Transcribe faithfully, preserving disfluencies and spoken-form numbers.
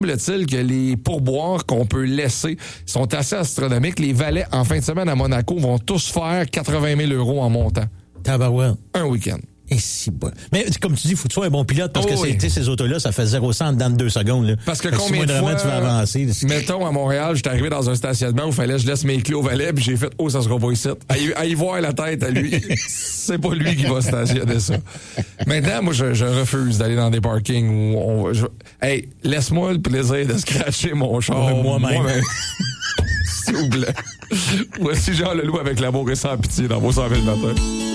semble-t-il que les pourboires qu'on peut laisser sont assez astronomiques. Les valets, en fin de semaine à Monaco, vont tous faire quatre-vingt mille euros en montant. Tabarouette. Un week-end. Et si bon. Mais comme tu dis, il faut que tu sois un bon pilote parce oh, que oui. c'est, ces autos-là, ça fait zéro cent dans deux secondes. Là. Parce que fait combien de fois, tu vas avancer. Là, mettons, à Montréal, j'étais arrivé dans un stationnement où il fallait que je laisse mes clés au valet, puis j'ai fait « Oh, ça sera pas ici. » À y, à y voir la tête à lui, c'est pas lui qui va stationner ça. Maintenant, moi, je, je refuse d'aller dans des parkings où on... Je, hey, laisse-moi le plaisir de scratcher mon char ouais, moi-même. moi-même. S'il vous plaît. Voici Jean Leloup avec l'amour et sans pitié dans vos cent vingt le matin.